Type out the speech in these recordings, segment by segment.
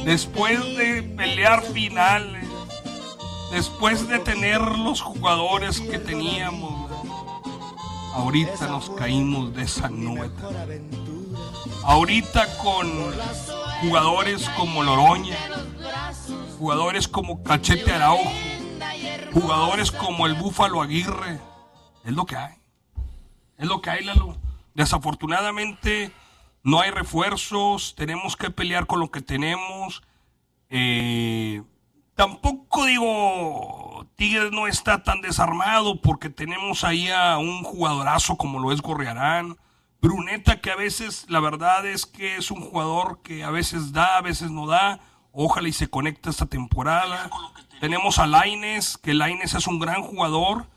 después de pelear finales, después de tener los jugadores que teníamos, ahorita nos caímos de esa nube. Ahorita con jugadores como Loroña, jugadores como Cachete Araujo, jugadores como el Búfalo Aguirre, es lo que hay. Es lo que hay, Lalo. Desafortunadamente no hay refuerzos, tenemos que pelear con lo que tenemos. Tampoco digo, Tigres no está tan desarmado porque tenemos ahí a un jugadorazo como lo es Gorriarán. Bruneta, que a veces, la verdad es que es un jugador que a veces da, a veces no da. Ojalá y se conecte esta temporada. Tenemos a Lainez, que Lainez es un gran jugador.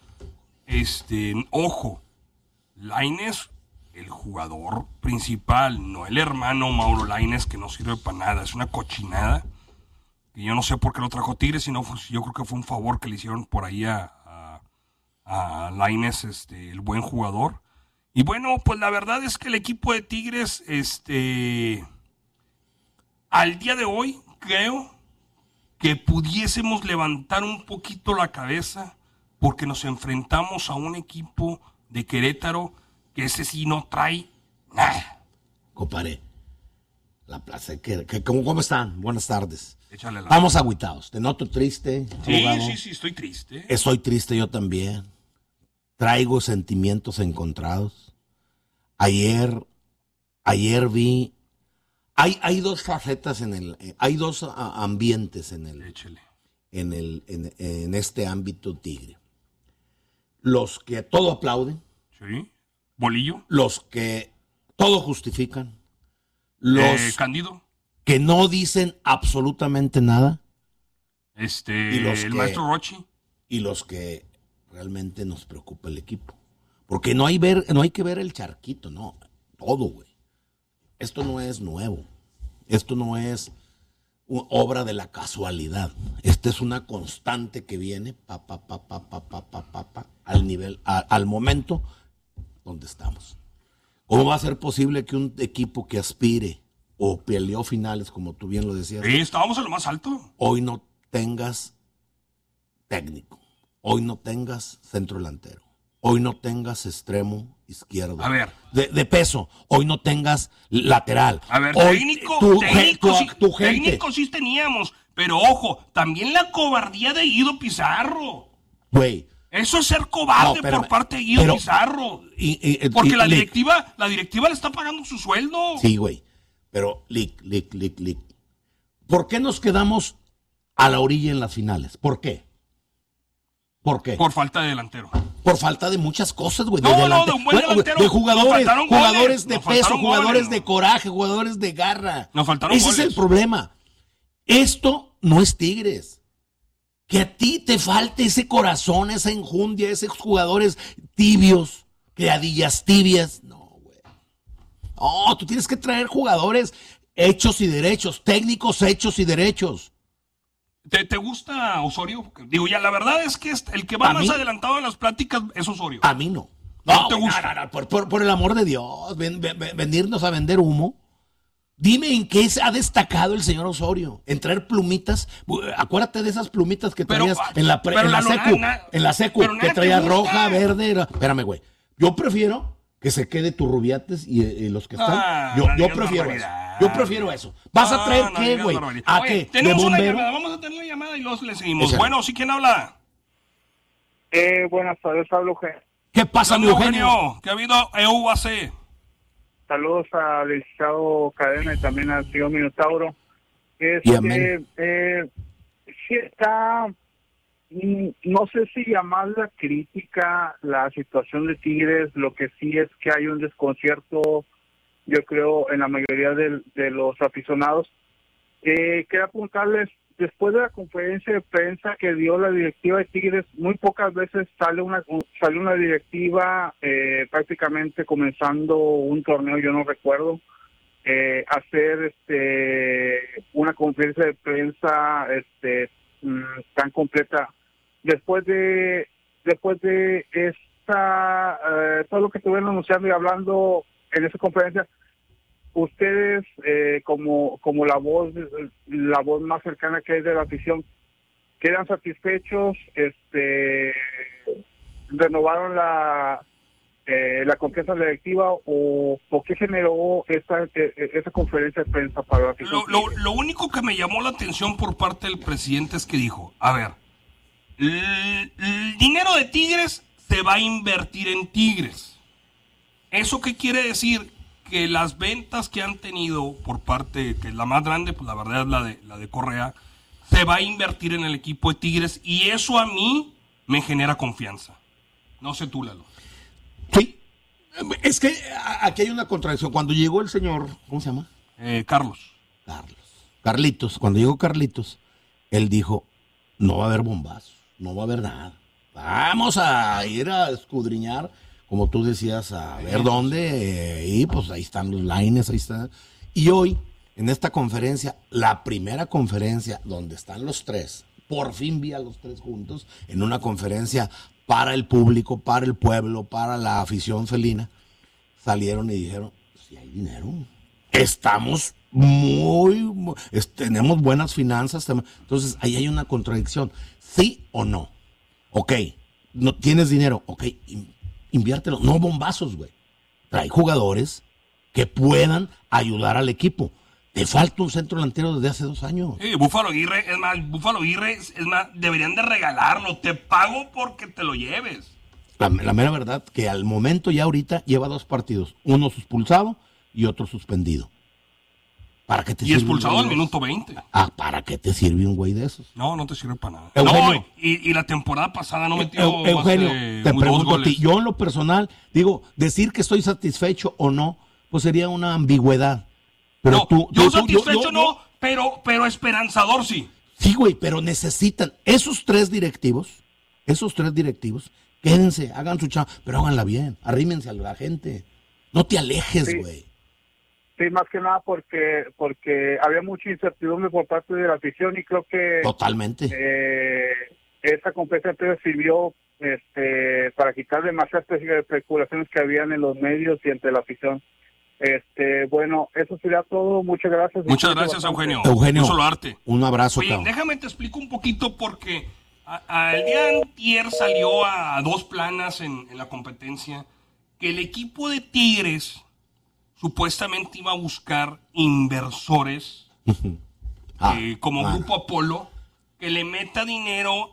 Ojo, Lainez, el jugador principal, no el hermano Mauro Lainez, que no sirve para nada, es una cochinada. Y yo no sé por qué lo trajo Tigres, sino yo creo que fue un favor que le hicieron por ahí a Lainez, el buen jugador. Y bueno, pues la verdad es que el equipo de Tigres, al día de hoy, creo que pudiésemos levantar un poquito la cabeza porque nos enfrentamos a un equipo de Querétaro que ese sí no trae nada. Compadre, la plaza, ¿cómo están? Buenas tardes. Échale la... Vamos agüitados, te noto triste. Sí, estoy triste. Estoy triste yo también. Traigo sentimientos encontrados. Ayer vi... Hay dos facetas hay dos ambientes en este ámbito tigre. Los que todo aplauden. Sí. Bolillo. Los que todo justifican. Los Candido. que no dicen absolutamente nada. El maestro Rochi. Y los que realmente nos preocupa el equipo. Porque no hay que ver el charquito, no. Todo, güey. Esto no es nuevo. Esto no es obra de la casualidad. Esta es una constante que viene al nivel, al momento donde estamos. ¿Cómo va a ser posible que un equipo que aspire o peleó finales, como tú bien lo decías? Sí, estábamos en lo más alto. Hoy no tengas técnico, hoy no tengas centro delantero, hoy no tengas extremo izquierdo. A ver. De peso, hoy no tengas lateral. A ver, hoy, técnico sí teníamos, pero ojo, también la cobardía de Guido Pizarro. Güey. Eso es ser cobarde por parte de Guido Pizarro. Porque la directiva le está pagando su sueldo. Sí, güey. Pero, ¿por qué nos quedamos a la orilla en las finales? ¿Por qué? Por falta de delantero. Por falta de muchas cosas, güey. De un buen delantero. De jugadores de peso, jugadores de coraje, jugadores de garra. Nos faltaron goles. Ese es el problema. Esto no es Tigres. Que a ti te falte ese corazón, esa enjundia, esos jugadores tibios, criadillas tibias. No, güey. No, tú tienes que traer jugadores hechos y derechos, técnicos hechos y derechos. ¿Te gusta Osorio? Digo, ya la verdad es que el que va más adelantado en las pláticas es Osorio. A mí no. ¿No te gusta? Por el amor de Dios, venirnos a vender humo. Dime en qué ha destacado el señor Osorio. En traer plumitas. Acuérdate de esas plumitas que traías en la secu, que traías roja, verde. Espérame, güey. Yo prefiero que se quede Turrubiates y los que están. Yo prefiero eso. Yo prefiero eso. ¿Vas a traer qué, güey? ¿A qué? Tenemos una llamada. Vamos a tener una llamada y luego le seguimos. Bueno, ¿sí quién habla? Buenas tardes, Pablo Eugenio. ¿Qué pasa, mi Eugenio? ¿Qué ha habido EUAC? Saludos al licenciado Cadena y también al señor Minotauro. Y amén. Sí está, no sé si llamarla crítica la situación de Tigres, lo que sí es que hay un desconcierto, yo creo, en la mayoría de los aficionados. Quería preguntarles, después de la conferencia de prensa que dio la directiva de Tigres, muy pocas veces sale una directiva prácticamente comenzando un torneo, yo no recuerdo, hacer una conferencia de prensa tan completa. Después de esta todo lo que estuvieron anunciando y hablando en esa conferencia, ustedes como la voz más cercana que hay de la afición, ¿quedan satisfechos? ¿Renovaron la confianza directiva o qué generó esa conferencia de prensa para la afición? Lo único que me llamó la atención por parte del presidente es que dijo, a ver, el dinero de Tigres se va a invertir en Tigres. ¿Eso qué quiere decir? Que las ventas que han tenido por parte, que la más grande, pues la verdad es la de Correa, se va a invertir en el equipo de Tigres y eso a mí me genera confianza. No sé tú, Lalo. Sí, es que aquí hay una contradicción. Cuando llegó el señor, ¿cómo se llama? Carlitos, cuando llegó Carlitos, él dijo, no va a haber bombazos, no va a haber nada. Vamos a ir a escudriñar, como tú decías, a ver dónde, y pues ahí están los lines, ahí están. Y hoy, en esta conferencia, la primera conferencia donde están los tres, por fin vi a los tres juntos, en una conferencia para el público, para el pueblo, para la afición felina, salieron y dijeron, si hay dinero, estamos tenemos buenas finanzas, entonces ahí hay una contradicción, ¿sí o no? Ok, no tienes dinero, ok, inviértelo, no bombazos, güey, trae jugadores que puedan ayudar al equipo. Te falta un centro delantero desde hace 2 años. Sí, Búfalo Aguirre, es más, deberían de regalarlo. Te pago porque te lo lleves. La mera verdad, que al momento ya ahorita lleva 2 partidos. Uno expulsado y otro suspendido. ¿Para qué te sirve? Y expulsado al minuto 20. ¿Para qué te sirve un güey de esos? No te sirve para nada. Eugenio, no, y la temporada pasada no metió Eugenio, te pregunto a ti. Yo en lo personal, digo, decir que estoy satisfecho o no, pues sería una ambigüedad. Pero no, yo satisfecho no, pero esperanzador sí. Sí, güey, pero necesitan esos tres directivos, quédense, hagan su chamba, pero háganla bien, arrímense a la gente. No te alejes, güey. Sí, más que nada porque había mucha incertidumbre por parte de la afición y creo que totalmente esa competencia sirvió para quitar demasiadas especulaciones que habían en los medios y entre la afición. Bueno, eso sería todo. Muchas gracias. Muchas gracias, Eugenio. Un abrazo. Oye, déjame te explico un poquito porque el día antier salió a 2 planas en la competencia que el equipo de Tigres supuestamente iba a buscar inversores como Grupo Apolo que le meta dinero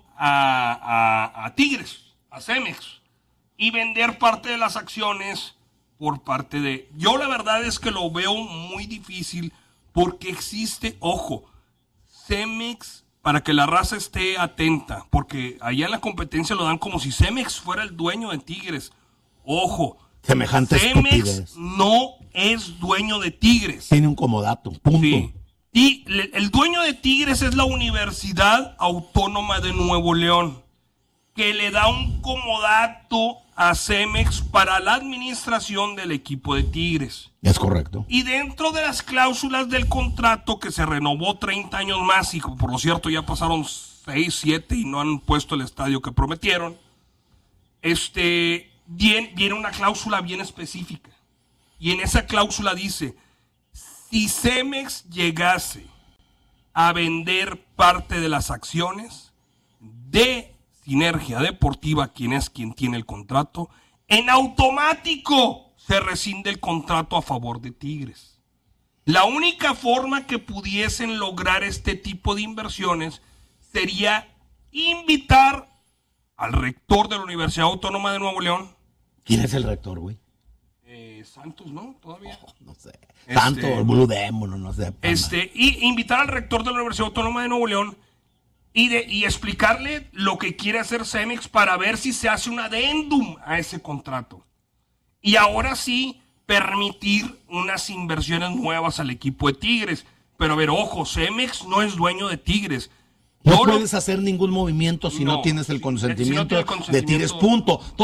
a Tigres, a Cemex, y vender parte de las acciones por parte de... Yo la verdad es que lo veo muy difícil porque existe, ojo, Cemex, para que la raza esté atenta, porque allá en la competencia lo dan como si Cemex fuera el dueño de Tigres. Ojo, semejante Cemex estupidez. No es dueño de Tigres. Tiene un comodato, punto. Sí. Y el dueño de Tigres es la Universidad Autónoma de Nuevo León, que le da un comodato a Cemex para la administración del equipo de Tigres. Es correcto. Y dentro de las cláusulas del contrato, que se renovó 30 años más, y por lo cierto ya pasaron 6, 7 y no han puesto el estadio que prometieron, viene una cláusula bien específica. Y en esa cláusula dice, si Cemex llegase a vender parte de las acciones de Sinergia Deportiva, quien tiene el contrato, en automático se rescinde el contrato a favor de Tigres. La única forma que pudiesen lograr este tipo de inversiones sería invitar al rector de la Universidad Autónoma de Nuevo León. ¿Quién es el rector, güey? Santos, ¿no? Todavía. No sé. Santos, Blue Demon, no sé. Y invitar al rector de la Universidad Autónoma de Nuevo León y explicarle lo que quiere hacer Cemex para ver si se hace un adendum a ese contrato. Y ahora sí, permitir unas inversiones nuevas al equipo de Tigres. Pero a ver, ojo, Cemex no es dueño de Tigres. No puedes hacer ningún movimiento si no tienes el consentimiento de Tigres, punto.